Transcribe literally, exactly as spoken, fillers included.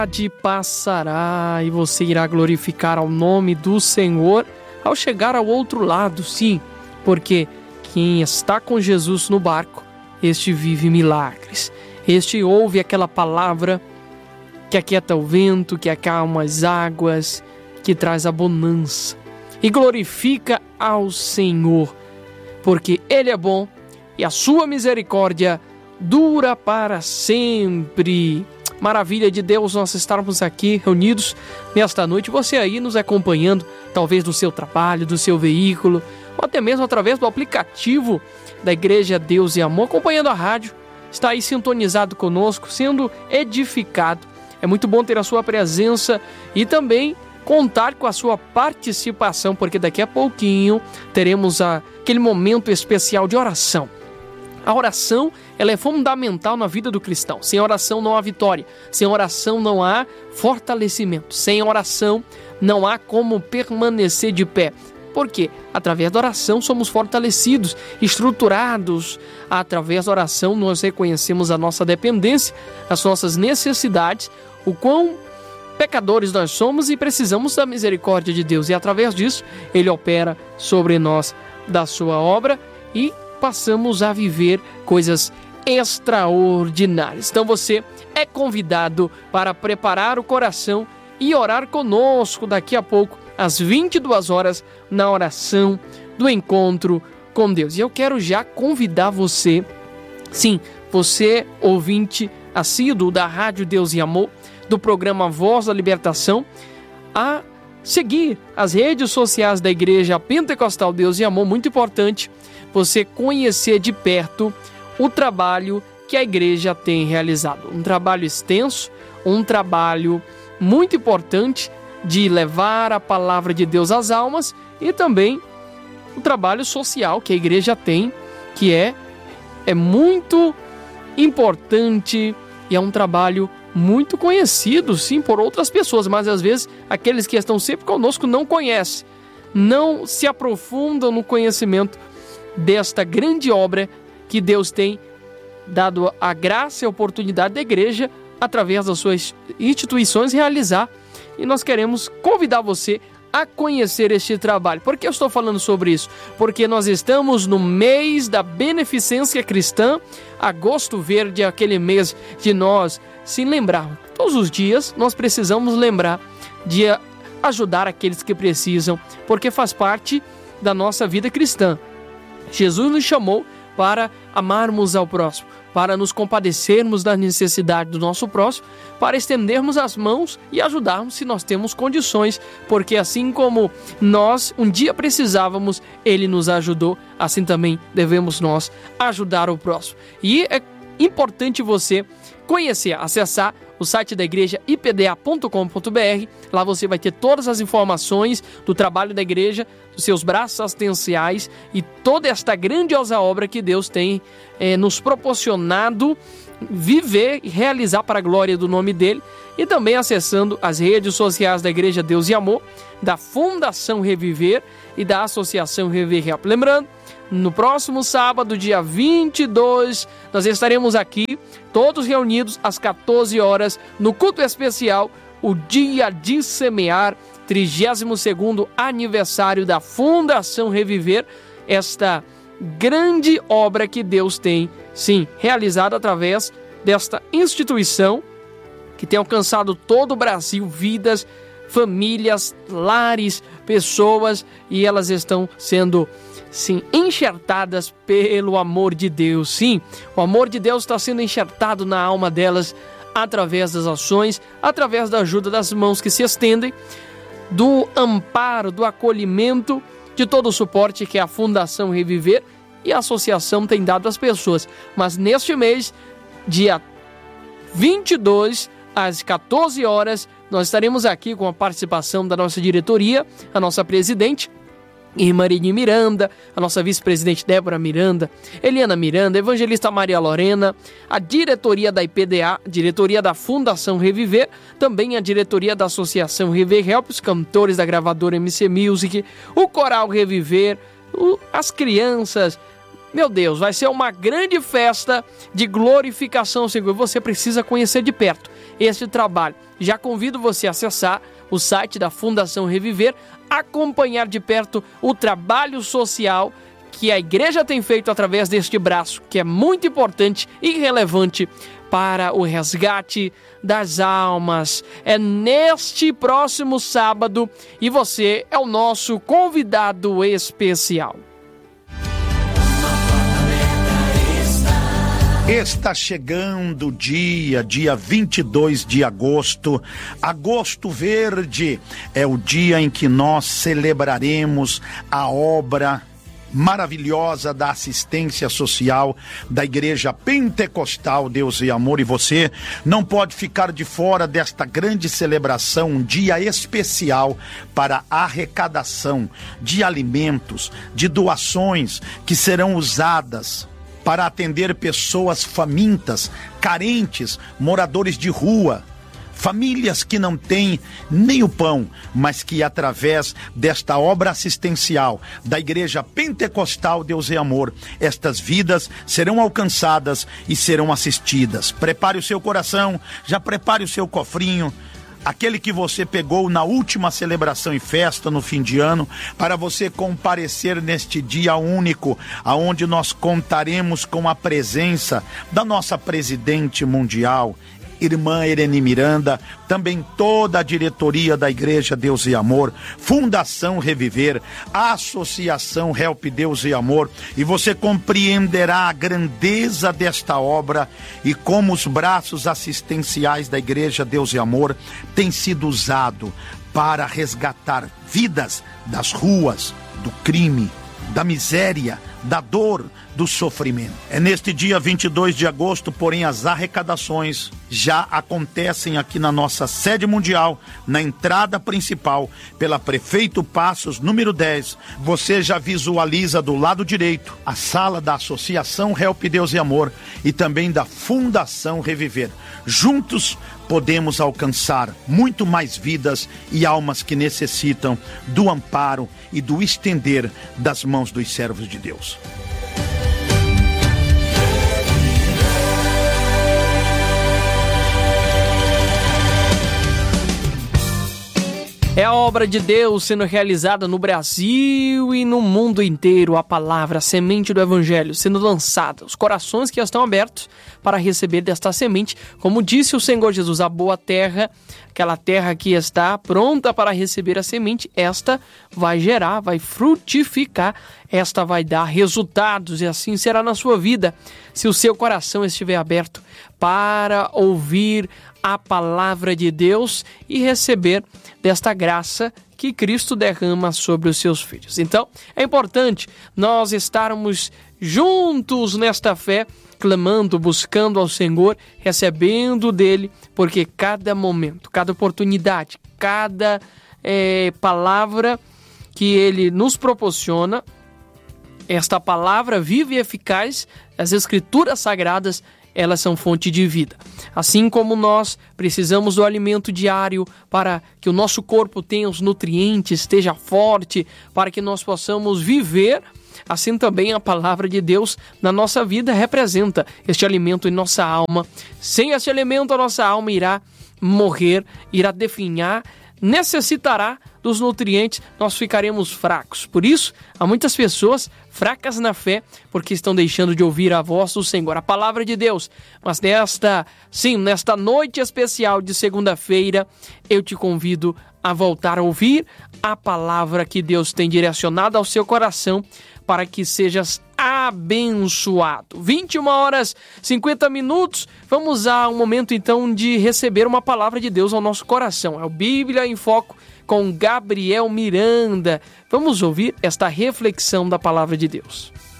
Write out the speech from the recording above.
passará e você irá glorificar ao nome do Senhor ao chegar ao outro lado, sim, porque quem está com Jesus no barco, este vive milagres, este ouve aquela palavra que aquieta o vento, que acalma as águas, que traz a bonança e glorifica ao Senhor, porque Ele é bom e a sua misericórdia dura para sempre. Maravilha de Deus nós estarmos aqui reunidos nesta noite, você aí nos acompanhando, talvez do seu trabalho, do seu veículo, ou até mesmo através do aplicativo da Igreja Deus e Amor, acompanhando a rádio, está aí sintonizado conosco, sendo edificado. É muito bom ter a sua presença e também contar com a sua participação, porque daqui a pouquinho teremos a, aquele momento especial de oração. A oração, ela é fundamental na vida do cristão. Sem oração não há vitória. Sem oração não há fortalecimento. Sem oração não há como permanecer de pé. Por quê? Através da oração somos fortalecidos, estruturados. Através da oração nós reconhecemos a nossa dependência, as nossas necessidades, o quão pecadores nós somos e precisamos da misericórdia de Deus. E através disso, Ele opera sobre nós da sua obra e passamos a viver coisas extraordinárias. Então você é convidado para preparar o coração e orar conosco daqui a pouco, às vinte e duas horas, na oração do encontro com Deus. E eu quero já convidar você, sim, você ouvinte assíduo da Rádio Deus e Amor, do programa Voz da Libertação, a seguir as redes sociais da Igreja Pentecostal Deus e Amor. Muito importante você conhecer de perto o trabalho que a igreja tem realizado. Um trabalho extenso, um trabalho muito importante de levar a palavra de Deus às almas e também o trabalho social que a igreja tem, que é, é muito importante e é um trabalho muito conhecido, sim, por outras pessoas, mas às vezes aqueles que estão sempre conosco não conhecem, não se aprofundam no conhecimento desta grande obra que Deus tem dado a graça e a oportunidade da igreja, através das suas instituições, realizar. E nós queremos convidar você a conhecer este trabalho. Por que eu estou falando sobre isso? Porque nós estamos no mês da beneficência cristã, agosto verde, aquele mês de nós se lembrar. Todos os dias nós precisamos lembrar de ajudar aqueles que precisam, porque faz parte da nossa vida cristã. Jesus nos chamou para amarmos ao próximo, para nos compadecermos da necessidade do nosso próximo, para estendermos as mãos e ajudarmos se nós temos condições, porque assim como nós um dia precisávamos, Ele nos ajudou, assim também devemos nós ajudar o próximo. E é importante você conhecer, acessar o site da igreja i p d a ponto com ponto b r. Lá você vai ter todas as informações do trabalho da igreja, dos seus braços assistenciais e toda esta grandiosa obra que Deus tem é, nos proporcionado viver e realizar para a glória do nome dele. E também acessando as redes sociais da Igreja Deus e Amor, da Fundação Reviver e da Associação Reviver. Lembrando, no próximo sábado, dia vinte e dois, nós estaremos aqui, todos reunidos às quatorze horas, no culto especial, o Dia de Semear, trigésimo segundo aniversário da Fundação Reviver, esta grande obra que Deus tem, sim, realizado através desta instituição que tem alcançado todo o Brasil, vidas, famílias, lares, pessoas, e elas estão sendo, sim, enxertadas pelo amor de Deus. Sim, o amor de Deus está sendo enxertado na alma delas através das ações, através da ajuda das mãos que se estendem, do amparo, do acolhimento, de todo o suporte que a Fundação Reviver e a associação tem dado às pessoas. Mas neste mês, dia vinte e dois, às quatorze horas, nós estaremos aqui com a participação da nossa diretoria, a nossa presidente, Irmã Marini Miranda, a nossa vice-presidente Débora Miranda, Eliana Miranda, evangelista Maria Lorena, a diretoria da I P D A, diretoria da Fundação Reviver, também a diretoria da Associação Reviver Help, os cantores da gravadora M C Music, o Coral Reviver, o, as crianças. Meu Deus, vai ser uma grande festa de glorificação ao Senhor. Você precisa conhecer de perto este trabalho. já convido você a acessar o site da Fundação Reviver, acompanhar de perto o trabalho social que a igreja tem feito através deste braço, que é muito importante e relevante para o resgate das almas. É neste próximo sábado e você é o nosso convidado especial. Está chegando o dia, dia vinte e dois de agosto, agosto verde, é o dia em que nós celebraremos a obra maravilhosa da assistência social da Igreja Pentecostal Deus e Amor, e você não pode ficar de fora desta grande celebração, um dia especial para arrecadação de alimentos, de doações que serão usadas para atender pessoas famintas, carentes, moradores de rua, famílias que não têm nem o pão, mas que através desta obra assistencial da Igreja Pentecostal Deus e Amor, estas vidas serão alcançadas e serão assistidas. Prepare o seu coração, já prepare o seu cofrinho, aquele que você pegou na última celebração e festa no fim de ano, para você comparecer neste dia único, aonde nós contaremos com a presença da nossa presidente mundial, irmã Irene Miranda, também toda a diretoria da Igreja Deus e Amor, Fundação Reviver, Associação Help Deus e Amor, e você compreenderá a grandeza desta obra e como os braços assistenciais da Igreja Deus e Amor têm sido usados para resgatar vidas das ruas, do crime, da miséria, da dor, do sofrimento. É neste dia vinte e dois de agosto, porém, as arrecadações já acontecem aqui na nossa sede mundial, na entrada principal, pela Prefeito Passos, número dez. Você já visualiza do lado direito a sala da Associação Help Deus e Amor e também da Fundação Reviver. Juntos podemos alcançar muito mais vidas e almas que necessitam do amparo e do estender das mãos dos servos de Deus. É a obra de Deus sendo realizada no Brasil e no mundo inteiro. A palavra, a semente do Evangelho sendo lançada. Os corações que estão abertos para receber desta semente. Como disse o Senhor Jesus, a boa terra, aquela terra que está pronta para receber a semente, esta vai gerar, vai frutificar, esta vai dar resultados e assim será na sua vida, se o seu coração estiver aberto para ouvir a palavra de Deus e receber desta graça que Cristo derrama sobre os seus filhos. Então, é importante nós estarmos juntos nesta fé, clamando, buscando ao Senhor, recebendo dele, porque cada momento, cada oportunidade, cada é, palavra que ele nos proporciona, esta palavra viva e eficaz, as Escrituras Sagradas, elas são fonte de vida. Assim como nós precisamos do alimento diário para que o nosso corpo tenha os nutrientes, esteja forte, para que nós possamos viver, assim também a palavra de Deus na nossa vida representa este alimento em nossa alma. Sem este alimento, a nossa alma irá morrer, irá definhar, necessitará dos nutrientes, nós ficaremos fracos. Por isso, há muitas pessoas fracas na fé, porque estão deixando de ouvir a voz do Senhor, a palavra de Deus. Mas nesta, sim, nesta noite especial de segunda-feira, eu te convido a voltar a ouvir a palavra que Deus tem direcionado ao seu coração, para que sejas abençoado. vinte e uma horas e cinquenta minutos, vamos a um momento então de receber uma palavra de Deus ao nosso coração. É o Bíblia em Foco com Gabriel Miranda. Vamos ouvir esta reflexão da palavra de Deus.